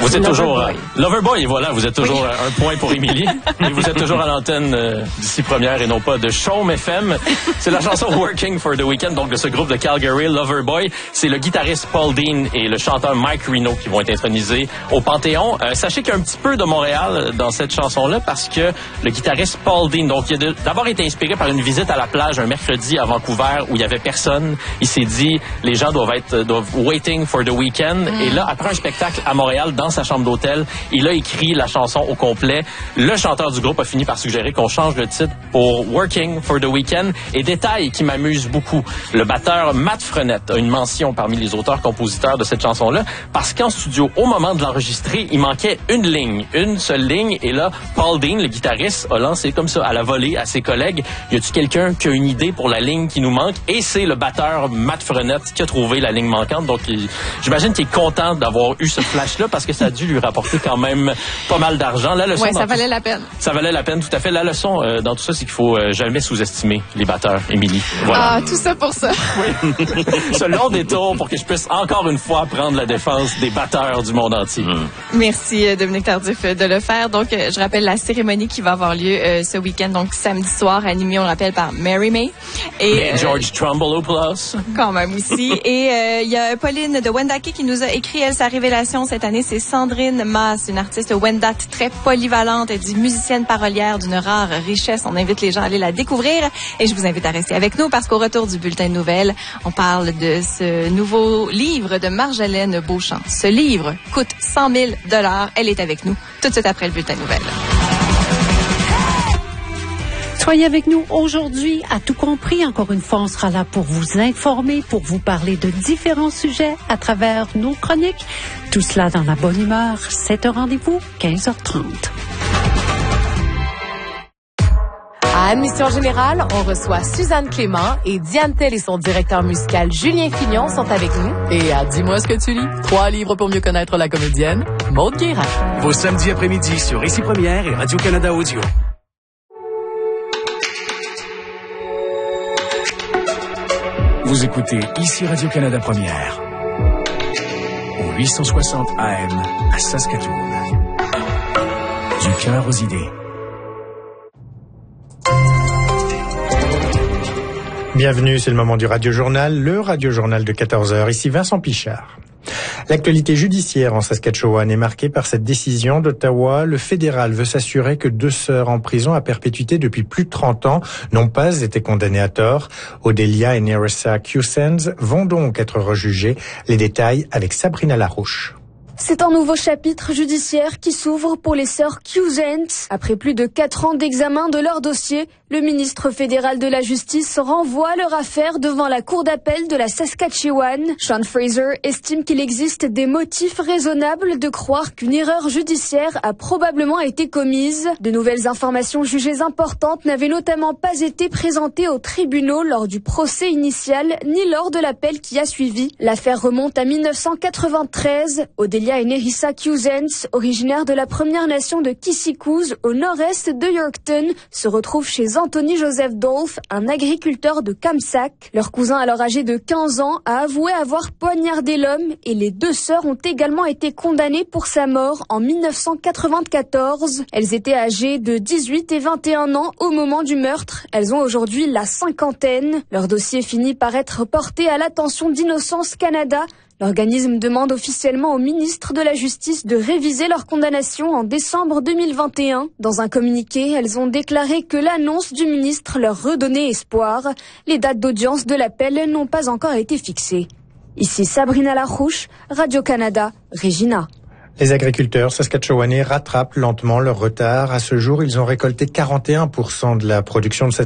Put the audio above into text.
Vous êtes toujours... Loverboy, voilà, vous êtes toujours un point pour Émilie. Et vous êtes toujours à l'antenne d'ici première et non pas de Chaume FM. C'est la chanson Working for the Weekend, donc de ce groupe de Calgary, Loverboy. C'est le guitariste Paul Dean et le chanteur Mike Reno qui vont être intronisés au Panthéon. Sachez qu'il y a un petit peu de Montréal dans cette chanson-là parce que le guitariste Paul Dean, donc il a d'abord été inspiré par une visite à la plage un mercredi à Vancouver où il y avait personne. Il s'est dit, les gens doivent waiting for the weekend. Et là, après un spectacle à Montréal, dans sa chambre d'hôtel, il a écrit la chanson au complet. Le chanteur du groupe a fini par suggérer qu'on change le titre pour Working for the Weekend. Et détail qui m'amuse beaucoup, le batteur Matt Frenette a une mention parmi les auteurs-compositeurs de cette chanson-là, parce qu'en studio, au moment de l'enregistrer, il manquait une seule ligne, et là, Paul Dean, le guitariste, a lancé comme ça, à la volée, à ses collègues, y a-tu quelqu'un qui a une idée pour la ligne qui nous manque? Et c'est le batteur Matt Frenette qui a trouvé la ligne manquante, donc j'imagine qu'il est content d'avoir eu ce flash-là, parce que ça a dû lui rapporter quand même pas mal d'argent. La leçon, ça valait la peine. Ça valait la peine, tout à fait. La leçon dans tout ça, c'est qu'il faut jamais sous-estimer les batteurs, Émilie. Voilà. Ah, tout ça pour ça. Oui. Ce long détour pour que je puisse encore une fois prendre la défense des batteurs du monde entier. Merci, Dominique Tardif, de le faire. Donc, je rappelle la cérémonie qui va avoir lieu ce week-end, donc samedi soir, animée, on le rappelle, par Mary May. Et George Trumbullopoulos. Quand même aussi. Et il y a Pauline de Wendake qui nous a écrit, elle, sa révélation cette année, c'est Sandrine Maas, une artiste Wendat très polyvalente. Elle dit musicienne parolière d'une rare richesse. On invite les gens à aller la découvrir. Et je vous invite à rester avec nous parce qu'au retour du bulletin de nouvelles, on parle de ce nouveau livre de Marjolaine Beauchamp. Ce livre coûte 100 000 $. Elle est avec nous tout de suite après le bulletin de nouvelles. Soyez avec nous aujourd'hui à Tout compris. Encore une fois, on sera là pour vous informer, pour vous parler de différents sujets à travers nos chroniques. Tout cela dans la bonne humeur. C'est un rendez-vous, 15h30. À Admission Générale, on reçoit Suzanne Clément et Diane Tell et son directeur musical Julien Fignon sont avec nous. Et à Dis-moi ce que tu lis, 3 livres pour mieux connaître la comédienne, Maude Guérin. Vos samedis après-midi sur Ici Première et Radio-Canada Audio. Vous écoutez Ici Radio-Canada Première au 860 AM à Saskatoon. Du cœur aux idées. Bienvenue, c'est le moment du Radio-Journal, le Radio-Journal de 14h. Ici Vincent Pichard. L'actualité judiciaire en Saskatchewan est marquée par cette décision d'Ottawa. Le fédéral veut s'assurer que 2 sœurs en prison à perpétuité depuis plus de 30 ans n'ont pas été condamnées à tort. Odelia et Nerissa Cusens vont donc être rejugées. Les détails avec Sabrina Larouche. C'est un nouveau chapitre judiciaire qui s'ouvre pour les sœurs Cusens. Après plus de 4 ans d'examen de leur dossier, le ministre fédéral de la Justice renvoie leur affaire devant la Cour d'appel de la Saskatchewan. Sean Fraser estime qu'il existe des motifs raisonnables de croire qu'une erreur judiciaire a probablement été commise. De nouvelles informations jugées importantes n'avaient notamment pas été présentées aux tribunaux lors du procès initial ni lors de l'appel qui a suivi. L'affaire remonte à 1993. Odelia et Nerissa Cusens, originaires de la Première Nation de Kissikoos au nord-est de Yorkton, se retrouvent chez Anthony Joseph Dolph, un agriculteur de Kamsack. Leur cousin, alors âgé de 15 ans, a avoué avoir poignardé l'homme et les 2 sœurs ont également été condamnées pour sa mort en 1994. Elles étaient âgées de 18 et 21 ans au moment du meurtre. Elles ont aujourd'hui la cinquantaine. Leur dossier finit par être porté à l'attention d'Innocence Canada. L'organisme demande officiellement au ministre de la Justice de réviser leur condamnation en décembre 2021. Dans un communiqué, elles ont déclaré que l'annonce du ministre leur redonnait espoir. Les dates d'audience de l'appel n'ont pas encore été fixées. Ici Sabrina Larouche, Radio-Canada, Regina. Les agriculteurs saskatchewanais rattrapent lentement leur retard. À ce jour, ils ont récolté 41% de la production de cette